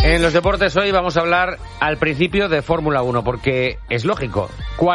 En los deportes hoy vamos a hablar al principio de Fórmula 1, porque es lógico,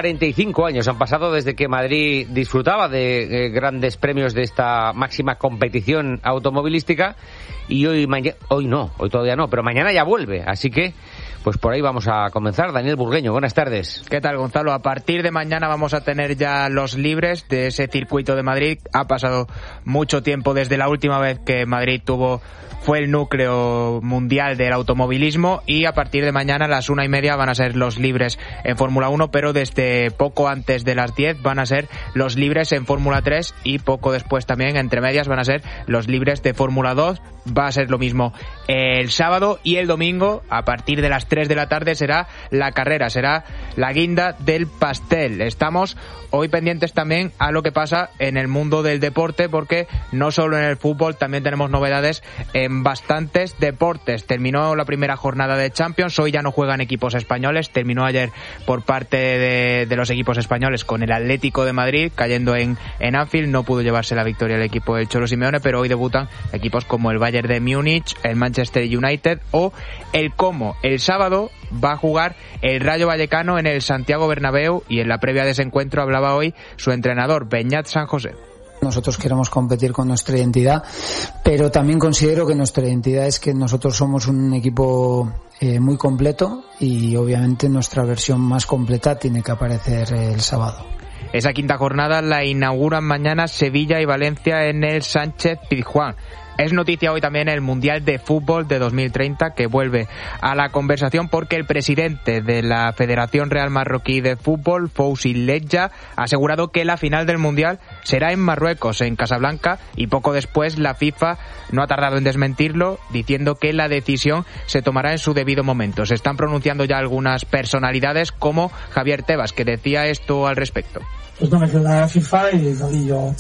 45 años han pasado desde que Madrid disfrutaba de grandes premios de esta máxima competición automovilística y hoy todavía no, pero mañana ya vuelve, así que pues por ahí vamos a comenzar. Daniel Burgueño, buenas tardes. ¿Qué tal, Gonzalo? A partir de mañana vamos a tener ya los libres de ese circuito de Madrid. Ha pasado mucho tiempo desde la última vez que Madrid fue el núcleo mundial del automovilismo, y a partir de mañana a las 1:30 van a ser los libres en Fórmula 1, pero desde poco antes de las 10 van a ser los libres en Fórmula 3 y poco después también, entre medias, van a ser los libres de Fórmula 2. Va a ser lo mismo el sábado, y el domingo a partir de las 3 de la tarde será la carrera, será la guinda del pastel. Estamos hoy pendientes también a lo que pasa en el mundo del deporte, porque no solo en el fútbol, también tenemos novedades en bastantes deportes. Terminó la primera jornada de Champions, hoy ya no juegan equipos españoles, terminó ayer por parte de los equipos españoles con el Atlético de Madrid cayendo en Anfield. No pudo llevarse la victoria el equipo del Cholo Simeone, pero hoy debutan equipos como el Bayern de Múnich, el Manchester United o el Como. El sábado va a jugar el Rayo Vallecano en el Santiago Bernabéu, y en la previa de ese encuentro hablaba hoy su entrenador, Beñat San José. Nosotros queremos competir con nuestra identidad, pero también considero que nuestra identidad es que nosotros somos un equipo muy completo, y obviamente nuestra versión más completa tiene que aparecer el sábado. Esa quinta jornada la inauguran mañana Sevilla y Valencia en el Sánchez Pizjuán. Es noticia hoy también el Mundial de Fútbol de 2030, que vuelve a la conversación porque el presidente de la Federación Real Marroquí de Fútbol, Fouzi Ledja, ha asegurado que la final del Mundial será en Marruecos, en Casablanca, y poco después la FIFA no ha tardado en desmentirlo, diciendo que la decisión se tomará en su debido momento. Se están pronunciando ya algunas personalidades como Javier Tebas, que decía esto al respecto. Pues no me quedo en la FIFA y yo...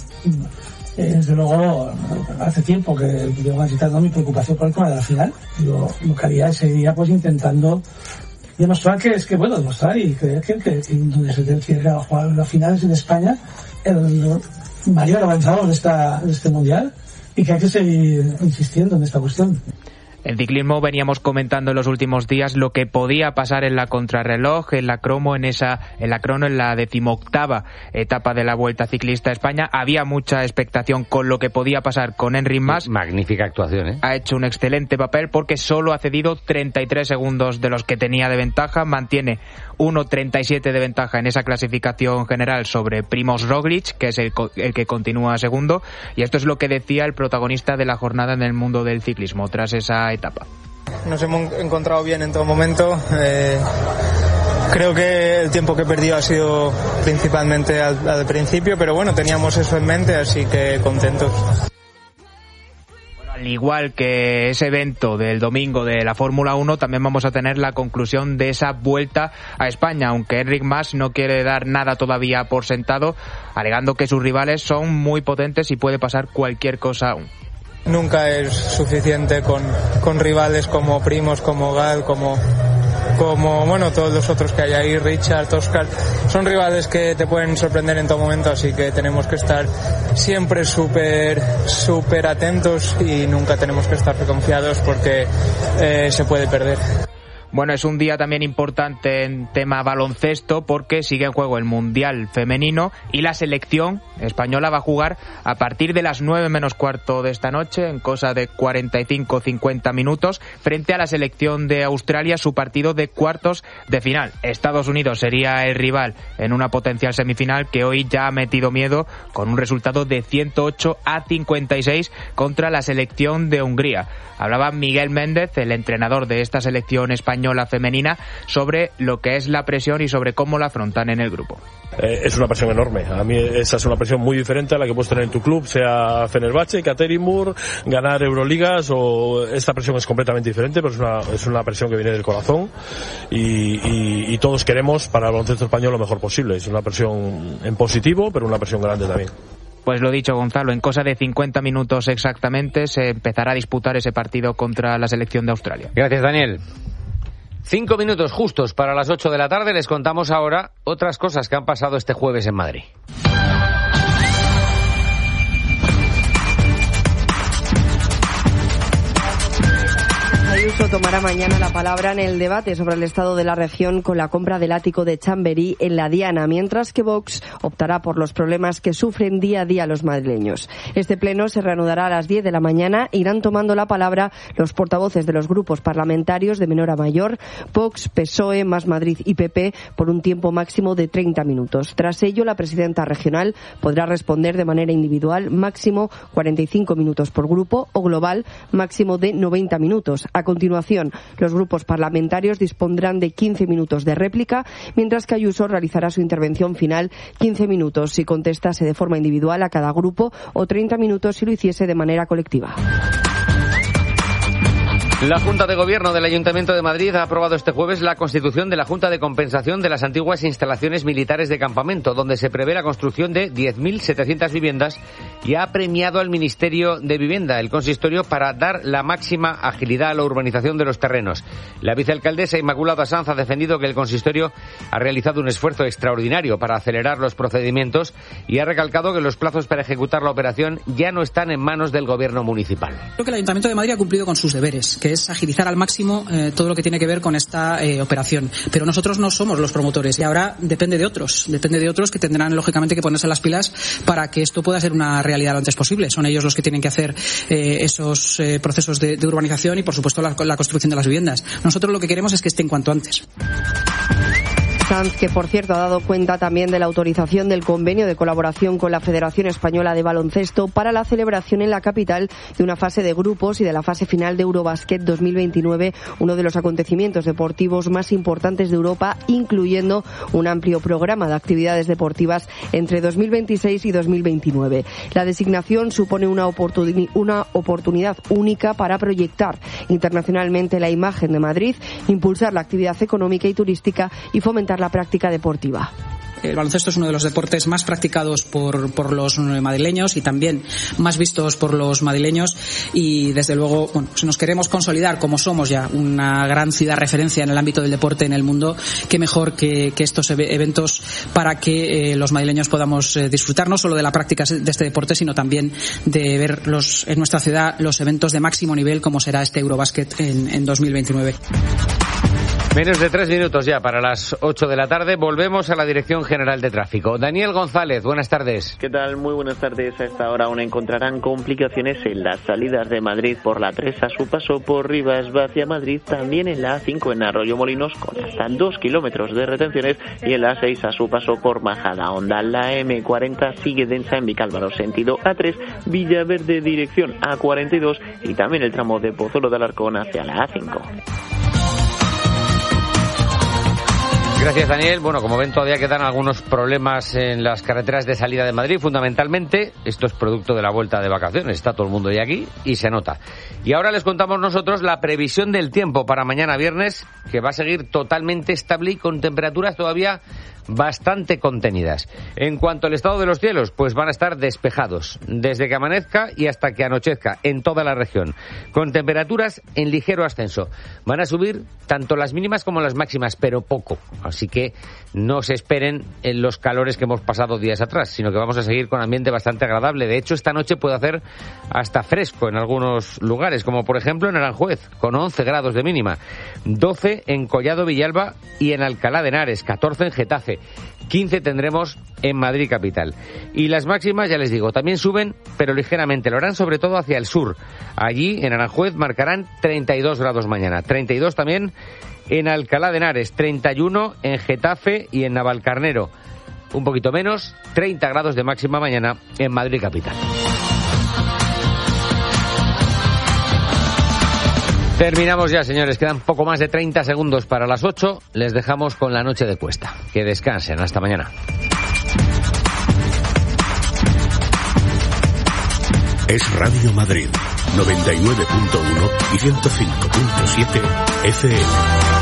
desde luego, hace tiempo que llevo agitando mi preocupación por el tema de la final. Yo lo que haría sería pues intentando demostrar demostrar y creer que donde se tiene que jugar las finales en España, el mayor avanzado de este mundial, y que hay que seguir insistiendo en esta cuestión. En ciclismo veníamos comentando en los últimos días lo que podía pasar en la contrarreloj, en la crono, en la 18ª etapa de la Vuelta Ciclista a España. Había mucha expectación con lo que podía pasar con Enric Mas. Magnífica actuación, ¿eh? Ha hecho un excelente papel porque solo ha cedido 33 segundos de los que tenía de ventaja. Mantiene 1.37 de ventaja en esa clasificación general sobre Primož Roglič, que es el que continúa segundo. Y esto es lo que decía el protagonista de la jornada en el mundo del ciclismo tras esa etapa. Nos hemos encontrado bien en todo momento. Creo que el tiempo que he perdido ha sido principalmente al principio, pero bueno, teníamos eso en mente, así que contentos. Al igual que ese evento del domingo de la Fórmula 1, también vamos a tener la conclusión de esa Vuelta a España, aunque Enric Mas no quiere dar nada todavía por sentado, alegando que sus rivales son muy potentes y puede pasar cualquier cosa aún. Nunca es suficiente con rivales como Primož, como Gal, como todos los otros que hay ahí, Richard, Oscar. Son rivales que te pueden sorprender en todo momento, así que tenemos que estar siempre súper atentos y nunca tenemos que estar confiados porque se puede perder. Bueno, es un día también importante en tema baloncesto porque sigue en juego el Mundial Femenino y la selección española va a jugar a partir de las 9 menos cuarto de esta noche, en cosa de 45-50 minutos, frente a la selección de Australia, su partido de cuartos de final. Estados Unidos sería el rival en una potencial semifinal que hoy ya ha metido miedo con un resultado de 108-56 contra la selección de Hungría. Hablaba Miguel Méndez, el entrenador de esta selección española femenina, sobre lo que es la presión y sobre cómo la afrontan en el grupo. Es una presión enorme. A mí esa es una presión muy diferente a la que puedes tener en tu club, sea Fenerbahce, Ekaterinburg, ganar Euroligas, o esta presión es completamente diferente, pero es una presión que viene del corazón y todos queremos para el baloncesto español lo mejor posible. Es una presión en positivo, pero una presión grande también. Pues lo dicho, Gonzalo, en cosa de 50 minutos exactamente se empezará a disputar ese partido contra la selección de Australia. Gracias, Daniel. 5 minutos justos para las 8 de la tarde. Les contamos ahora otras cosas que han pasado este jueves en Madrid. Ayuso tomará mañana la palabra en el debate sobre el estado de la región con la compra del ático de Chamberí en la Diana, mientras que Vox optará por los problemas que sufren día a día los madrileños. Este pleno se reanudará a las 10 de la mañana. Irán tomando la palabra los portavoces de los grupos parlamentarios de menor a mayor, Vox, PSOE, Más Madrid y PP, por un tiempo máximo de 30 minutos. Tras ello, la presidenta regional podrá responder de manera individual, máximo 45 minutos por grupo, o global, máximo de 90 minutos. A continuación, los grupos parlamentarios dispondrán de 15 minutos de réplica, mientras que Ayuso realizará su intervención final 15 minutos si contestase de forma individual a cada grupo, o 30 minutos si lo hiciese de manera colectiva. La Junta de Gobierno del Ayuntamiento de Madrid ha aprobado este jueves la constitución de la Junta de Compensación de las antiguas instalaciones militares de campamento, donde se prevé la construcción de 10.700 viviendas, y ha premiado al Ministerio de Vivienda, el consistorio, para dar la máxima agilidad a la urbanización de los terrenos. La vicealcaldesa Inmaculada Sanz ha defendido que el consistorio ha realizado un esfuerzo extraordinario para acelerar los procedimientos y ha recalcado que los plazos para ejecutar la operación ya no están en manos del Gobierno municipal. Creo que el Ayuntamiento de Madrid ha cumplido con sus deberes, que es agilizar al máximo todo lo que tiene que ver con esta operación. Pero nosotros no somos los promotores y ahora depende de otros que tendrán lógicamente que ponerse las pilas para que esto pueda ser una realidad lo antes posible. Son ellos los que tienen que hacer esos procesos de urbanización y, por supuesto, la construcción de las viviendas. Nosotros lo que queremos es que estén cuanto antes. Sanz, que por cierto ha dado cuenta también de la autorización del convenio de colaboración con la Federación Española de Baloncesto para la celebración en la capital de una fase de grupos y de la fase final de Eurobasket 2029, uno de los acontecimientos deportivos más importantes de Europa, incluyendo un amplio programa de actividades deportivas entre 2026 y 2029. La designación supone una oportunidad única para proyectar internacionalmente la imagen de Madrid, impulsar la actividad económica y turística y fomentar la práctica deportiva. El baloncesto es uno de los deportes más practicados por los madrileños y también más vistos por los madrileños, y desde luego, si nos queremos consolidar como somos ya una gran ciudad referencia en el ámbito del deporte en el mundo, qué mejor que estos eventos para que los madrileños podamos disfrutar no solo de la práctica de este deporte, sino también de ver en nuestra ciudad los eventos de máximo nivel como será este Eurobasket en 2029. Menos de 3 minutos ya para las 8 de la tarde. Volvemos a la Dirección General de Tráfico. Daniel González, buenas tardes. ¿Qué tal? Muy buenas tardes. A esta hora aún encontrarán complicaciones en las salidas de Madrid por la 3 a su paso por Rivas hacia Madrid, también en la A5 en Arroyomolinos con hasta 2 kilómetros de retenciones, y en la A6 a su paso por Majadahonda. La M40 sigue densa en Vicálvaro sentido A3, Villaverde dirección A42, y también el tramo de Pozuelo de Alarcón hacia la A5. Gracias, Daniel. Bueno, como ven, todavía quedan algunos problemas en las carreteras de salida de Madrid. Fundamentalmente, esto es producto de la vuelta de vacaciones. Está todo el mundo ya aquí y se nota. Y ahora les contamos nosotros la previsión del tiempo para mañana viernes, que va a seguir totalmente estable y con temperaturas todavía bastante contenidas. En cuanto al estado de los cielos, pues van a estar despejados desde que amanezca y hasta que anochezca en toda la región, con temperaturas en ligero ascenso. Van a subir tanto las mínimas como las máximas, pero poco, así que no se esperen en los calores que hemos pasado días atrás, sino que vamos a seguir con ambiente bastante agradable. De hecho, esta noche puede hacer hasta fresco en algunos lugares, como por ejemplo en Aranjuez, con 11 grados de mínima, 12 en Collado Villalba y en Alcalá de Henares, 14 en Getafe, 15 tendremos en Madrid capital. Y las máximas, ya les digo, también suben, pero ligeramente. Lo harán sobre todo hacia el sur. Allí, en Aranjuez, marcarán 32 grados mañana. 32 también en Alcalá de Henares, 31 en Getafe y en Navalcarnero. Un poquito menos, 30 grados de máxima mañana en Madrid capital. Terminamos ya, señores. Quedan poco más de 30 segundos para las 8. Les dejamos con la noche de Cuesta. Que descansen. Hasta mañana. Es Radio Madrid, 99.1 y 105.7 FM.